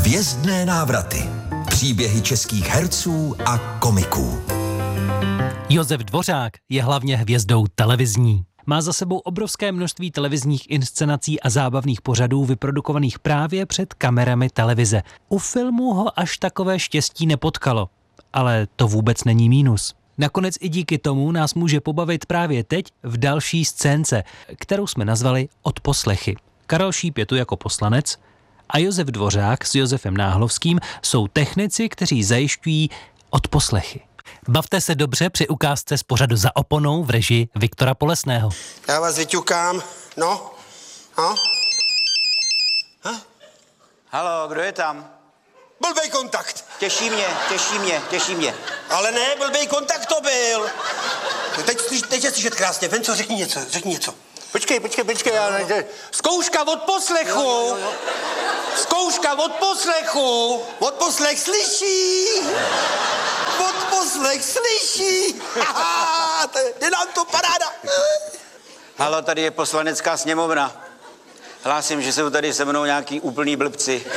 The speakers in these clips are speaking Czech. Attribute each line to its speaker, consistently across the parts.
Speaker 1: Hvězdné návraty. Příběhy českých herců a komiků.
Speaker 2: Josef Dvořák je hlavně hvězdou televizní. Má za sebou obrovské množství televizních inscenací a zábavných pořadů vyprodukovaných právě před kamerami televize. U filmu ho až takové štěstí nepotkalo. Ale to vůbec není mínus. Nakonec i díky tomu nás může pobavit právě teď v další scénce, kterou jsme nazvali Odposlechy. Karel Šíp je tu jako poslanec a Josef Dvořák s Josefem Náhlovským jsou technici, kteří zajišťují odposlechy. Bavte se dobře při ukázce z pořadu Za oponou v režii Viktora Polesného.
Speaker 3: Já vás vyťukám. No?
Speaker 4: Halo, kdo je tam?
Speaker 3: Blbej kontakt.
Speaker 4: Těší mě.
Speaker 3: Ale ne, blbej kontakt to byl. Teď je slyšet krásně. Venco, řekni něco.
Speaker 4: Počkej, zkouška od poslechu.
Speaker 3: Jo.
Speaker 4: Zkouška od poslechu.
Speaker 3: Odposlech slyší. Haha, je nám to paráda.
Speaker 4: Halo, tady je poslanecká sněmovna. Hlásím, že jsou tady se mnou nějaký úplný blbci.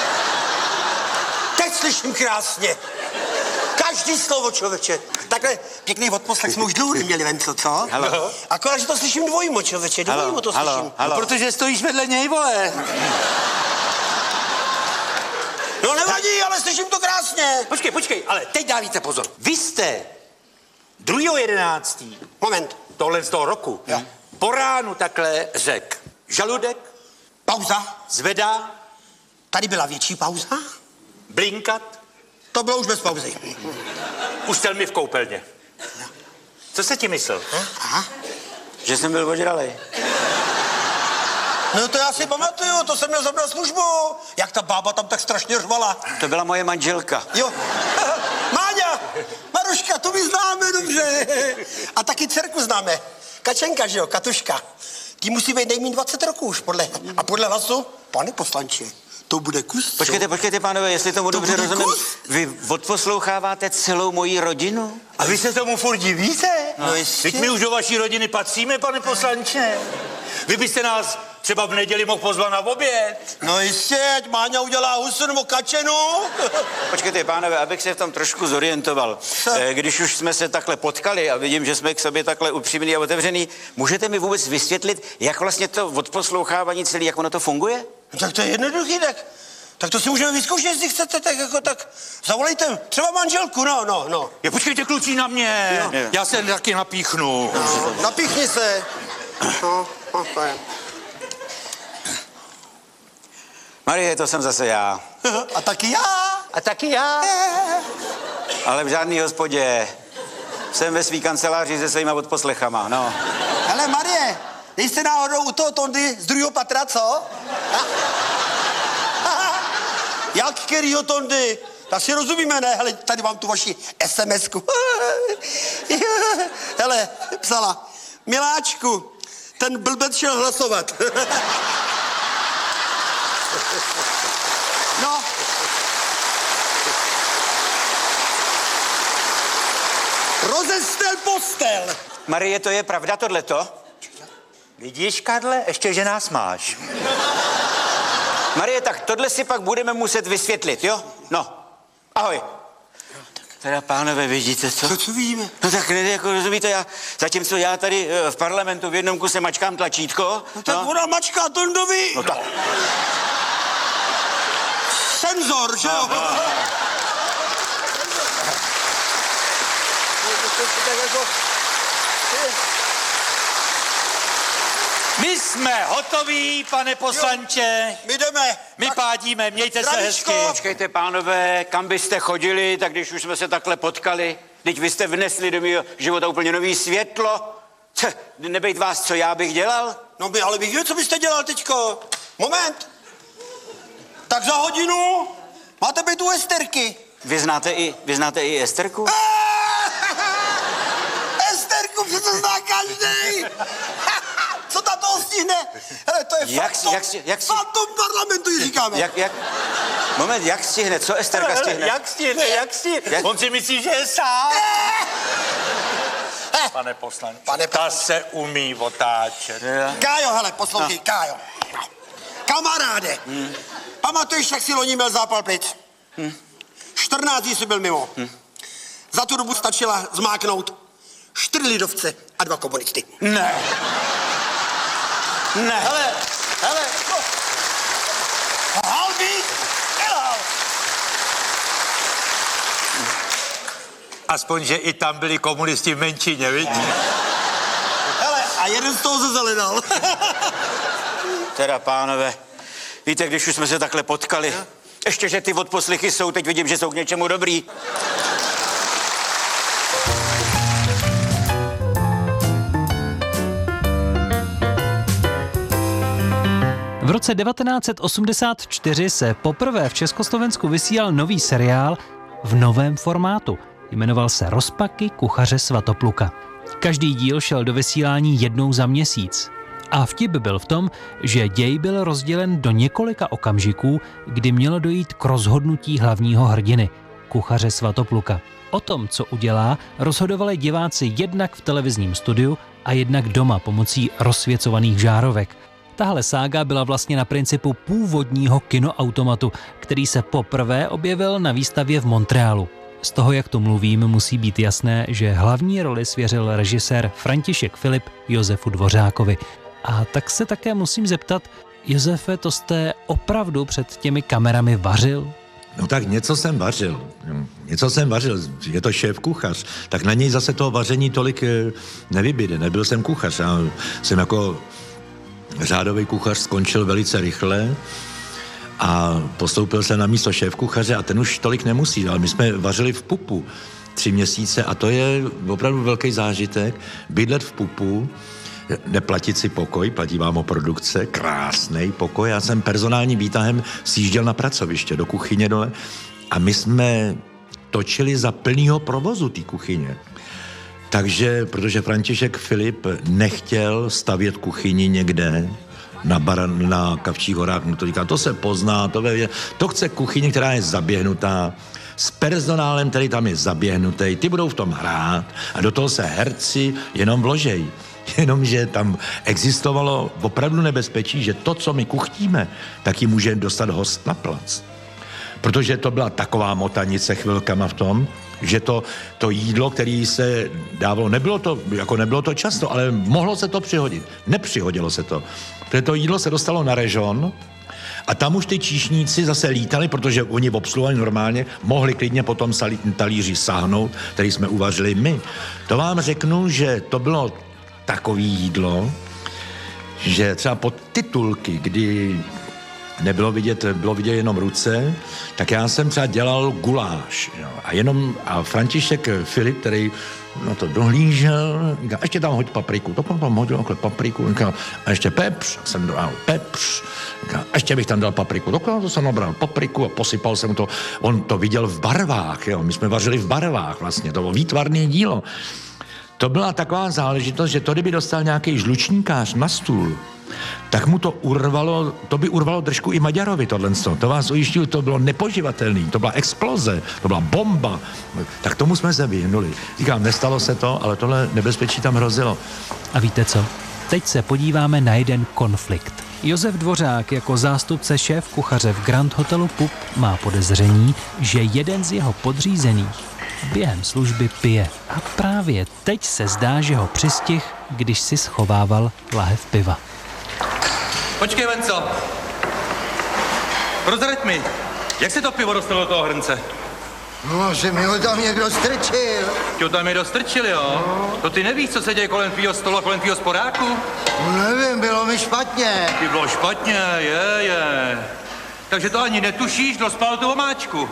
Speaker 3: Teď slyším krásně. Každý slovo, člověče. Takhle pěkný odposlech jsme už dlouho měli, Venco, co?
Speaker 4: Halo.
Speaker 3: Akorát, že to slyším dvojmo, člověče, dvojmo to slyším.
Speaker 4: Halo.
Speaker 5: No, protože stojíš vedle něj, vole.
Speaker 3: No nevadí, ale slyším to krásně.
Speaker 5: Počkej, ale teď dávíte pozor. Vy jste 2.11.
Speaker 3: Moment.
Speaker 5: tohle z toho roku po ránu takhle řekl. Žaludek
Speaker 3: Pauza.
Speaker 5: zvedá,
Speaker 3: Tady byla větší pauza.
Speaker 5: blinkat,
Speaker 3: To bylo už bez pauzy.
Speaker 5: ustel mi v koupelně. Co se ti myslel?
Speaker 3: Aha.
Speaker 4: Že jsem byl ožralej.
Speaker 3: No to já si pamatuju, to jsem měl zabrat službu. Jak ta bába tam tak strašně řvala.
Speaker 4: To byla moje manželka.
Speaker 3: Jo. Máňa, Maruška, tu my známe dobře. A taky dcerku známe. Kačenka, že jo, Katuška. Ty musí být nejméně 20 roků už podle hlasu. Pane poslanče, to bude kus.
Speaker 4: Počkejte, pánové, jestli tomu dobře
Speaker 3: bude
Speaker 4: rozumím.
Speaker 3: kus?
Speaker 4: Vy odposloucháváte celou moji rodinu?
Speaker 5: A vy se tomu furt divíte?
Speaker 3: No jistě.
Speaker 5: Teď my už do vaší rodiny patříme, pane poslanče. Vy byste nás třeba v neděli mohl pozvat na oběd.
Speaker 3: No jistě, ať Máňa udělá husu nebo kačenu.
Speaker 4: Počkejte, pánové, abych se v tom trošku zorientoval. Když už jsme se takhle potkali a vidím, že jsme k sobě takhle upřímní a otevřený, můžete mi vůbec vysvětlit, jak vlastně to odposlouchávání celé, jak ono to funguje?
Speaker 3: No, tak to je jednoduchý, tak to si můžeme vyzkoušet, jestli chcete, tak zavolejte třeba manželku, no.
Speaker 5: Je, počkejte, kluci, na mě.
Speaker 4: Jo.
Speaker 5: Já se taky napíchnu.
Speaker 3: No, napíchni se. No, to je.
Speaker 4: Marie, to jsem zase já.
Speaker 3: A taky já.
Speaker 5: A taky já.
Speaker 4: Ale v žádný hospodě. Jsem ve svý kanceláři se svýma odposlechama, no.
Speaker 3: Hele, Marie, nejste náhodou u toho Tondy z druhého patra, co? Jak kterýho Tondy? Tak si rozumíme, ne? Hele, tady mám tu vaši SMS-ku. Hele, psala. Miláčku, ten blbec šel hlasovat. No. Rozestel postel.
Speaker 4: Marie, to je pravda tohleto?
Speaker 5: Vidíš, Karle, ještě že nás máš.
Speaker 4: Marie, tak tohle si pak budeme muset vysvětlit, jo? No, ahoj. Teda, pánové, vidíte co?
Speaker 3: Co vidíme?
Speaker 4: No tak ne, jako rozumíte, zatímco já tady v parlamentu v jednom kuse mačkám tlačítko.
Speaker 3: No tak ona mačká Tondovi.
Speaker 4: No tak.
Speaker 3: Senzor, že jo?
Speaker 5: My jsme hotoví, pane poslanče.
Speaker 3: My jdeme.
Speaker 5: My pádíme, mějte se
Speaker 3: Zdravíčko.
Speaker 5: hezky.
Speaker 4: Počkejte, pánové, kam byste chodili, tak když už jsme se takhle potkali, teď vy jste vnesli do mého života úplně nový světlo. Nebejt vás, co já bych dělal?
Speaker 3: No by, ale bych věděl, co byste dělal teďko. Moment. Tak za hodinu máte být u Esterky.
Speaker 4: Vy znáte i Esterku?
Speaker 3: Esterku přece zná každý. Co ta toho stihne? Hele, to je fantom parlamentu, ji říkáme.
Speaker 4: Moment, jak stihne? Co Esterka stihne?
Speaker 5: Jak stihne? On si myslí, že je sám. Pane poslanče, ta se umí otáčet.
Speaker 3: Kájo, hele, poslouchej, Kájo. Kamaráde, pamatuješ, jak si loni měl zápal plic? 14 dní jsi byl mimo. Za tu dobu stačila zmáknout 4 lidovce a 2 komunisty.
Speaker 5: Ne.
Speaker 3: Hele, no. Halbík, dělal.
Speaker 5: Aspoň, že i tam byli komunisti v menšině, viď?
Speaker 3: Hele, a jeden z toho zelenal.
Speaker 4: Teda, pánové, víte, když už jsme se takhle potkali, ještě, že ty odposlechy jsou, teď vidím, že jsou k něčemu dobrý.
Speaker 2: V roce 1984 se poprvé v Československu vysílal nový seriál v novém formátu. Jmenoval se Rozpaky kuchaře Svatopluka. Každý díl šel do vysílání jednou za měsíc. A vtip byl v tom, že děj byl rozdělen do několika okamžiků, kdy mělo dojít k rozhodnutí hlavního hrdiny, kuchaře Svatopluka. O tom, co udělá, rozhodovali diváci jednak v televizním studiu a jednak doma pomocí rozsvěcovaných žárovek. Tahle sága byla vlastně na principu původního kinoautomatu, který se poprvé objevil na výstavě v Montrealu. Z toho, jak to mluvím, musí být jasné, že hlavní roli svěřil režisér František Filip Josefu Dvořákovi. A tak se také musím zeptat, Josefe, to jste opravdu před těmi kamerami vařil?
Speaker 6: No tak něco jsem vařil, je to šéf kuchař, tak na něj zase toho vaření tolik nevybyde, nebyl jsem kuchař, já jsem jako řádový kuchař skončil velice rychle a postoupil jsem na místo šéf kuchaře a ten už tolik nemusí, ale my jsme vařili v pupu 3 měsíce a to je opravdu velký zážitek, bydlet v pupu, neplatit si pokoj, platí vám o produkce, krásnej pokoj. Já jsem personálním výtahem sjížděl na pracoviště do kuchyně dole a my jsme točili za plnýho provozu té kuchyně. Takže, protože František Filip nechtěl stavět kuchyni někde na Kavčích horách, mu to říká, to se pozná, to chce kuchyni, která je zaběhnutá, s personálem, který tam je zaběhnutý, ty budou v tom hrát a do toho se herci jenom vložej. Jenomže tam existovalo opravdu nebezpečí, že to, co my kuchtíme, tak ji může dostat host na plac. Protože to byla taková motanice chvilkama v tom, že to jídlo, které se dávalo, nebylo to často, ale mohlo se to přihodit. Nepřihodilo se to. Protože to jídlo se dostalo na režon a tam už ty číšníci zase lítali, protože oni obsluhovali normálně, mohli klidně potom talíři sáhnout, který jsme uvařili my. To vám řeknu, že to bylo takový jídlo, že třeba pod titulky, kdy bylo vidět jenom ruce, tak já jsem třeba dělal guláš. Jo, a František Filip, který na to dohlížel, říká, ještě tam hoď papriku. To tam hodil papriku, říká, a ještě pepř, jsem dal pepř, říká, a ještě bych tam dal papriku. To jsem nabral papriku a posypal jsem to. On to viděl v barvách, jo, my jsme vařili v barvách vlastně, to bylo výtvarné dílo. To byla taková záležitost, že to, kdyby dostal nějaký žlučníkář na stůl, tak mu to by urvalo držku i Maďarovi tohle. To vás ujišťuju, to bylo nepoživatelný, to byla exploze, to byla bomba. Tak tomu jsme se vyhnuli. Říkám, nestalo se to, ale tohle nebezpečí tam hrozilo.
Speaker 2: A víte co? Teď se podíváme na jeden konflikt. Josef Dvořák jako zástupce šéf kuchaře v Grand Hotelu Pup má podezření, že jeden z jeho podřízených během služby pije. A právě teď se zdá, že ho přistih, když si schovával lahev piva.
Speaker 7: Počkej, Venco. Prozrať mi, jak se to pivo dostalo do toho hrnce?
Speaker 8: No, že mi ho tam někdo strčil.
Speaker 7: Ti ho tam někdo strčil, jo? No. To ty nevíš, co se děje kolem tvýho stolu a kolem tvýho sporáku?
Speaker 8: No, nevím, bylo mi špatně.
Speaker 7: Ty bylo špatně, je. Takže to ani netušíš, kdo spal tu omáčku.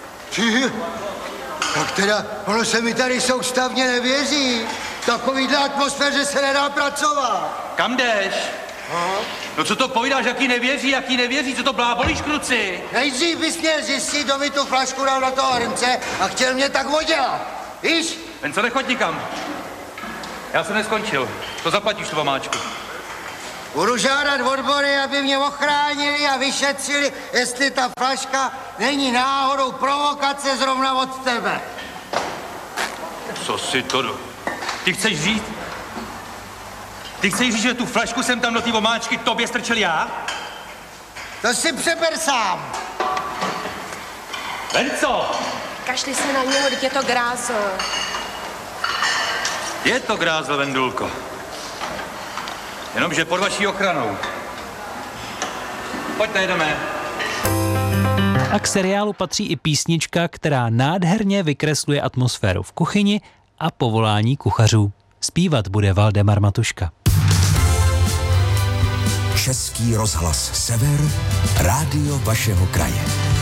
Speaker 8: Tak teda, ono se mi tady soustavně nevěří. Takovýhle atmosféře se nedá pracovat.
Speaker 7: Kam jdeš? No co to povídáš, jaký nevěří, co to blábolíš, kruci?
Speaker 8: Nejdřív bys měl zjistit, kdo mi tu flašku dal do toho hrnce a chtěl mě tak odělat. Víš?
Speaker 7: Ven co, nechoď nikam. Já jsem neskončil. To zaplatíš tu omáčku.
Speaker 8: Budu žádat odbory, aby mě ochránili a vyšetřili, jestli ta flaška není náhodou provokace zrovna od tebe.
Speaker 7: Co si to... Ty chceš říct, že tu flašku jsem tam do té omáčky tobě strčil já?
Speaker 8: To si přeber sám.
Speaker 7: Venco!
Speaker 9: Kašli se na něho, teď je to grázl.
Speaker 7: Je to grázl, Vendulko. Jenomže pod vaší ochranou. Pojďte, jdeme.
Speaker 2: A k seriálu patří i písnička, která nádherně vykresluje atmosféru v kuchyni a povolání kuchařů. Zpívat bude Valdemar Matuška.
Speaker 1: Český rozhlas Sever, rádio vašeho kraje.